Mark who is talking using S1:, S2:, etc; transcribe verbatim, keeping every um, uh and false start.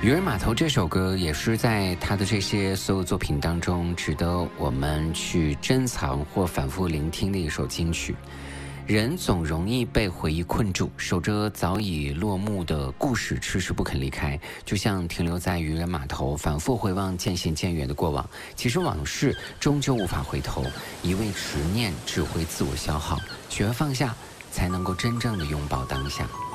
S1: 渔人码头这首歌也是在他的这些所有作品当中值得我们去珍藏或反复聆听的一首金曲。人总容易被回忆困住，守着早已落幕的故事迟迟不肯离开，就像停留在渔人码头，反复回望渐行渐远的过往。其实往事终究无法回头，一味执念只会自我消耗，学会放下，才能够真正的拥抱当下。